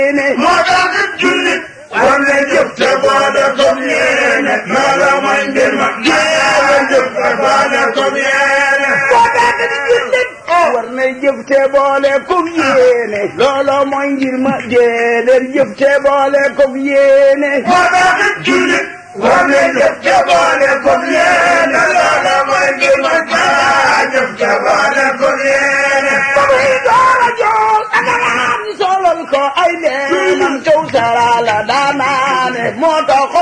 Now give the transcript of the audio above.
moo tax jullit war na jëf te boole comme yéene loola mooy mbir ma jëf te boole comme yéene moo tax jullit war na jëf te boole comme yéene loola mooy mbir ma jëf te boole comme yéene moo tax jullit war na jëf te boole comme yéene loola mooy mbir ma jëf te boole comme yéene solol ko ay leenam kaw sarala daanaane moo tax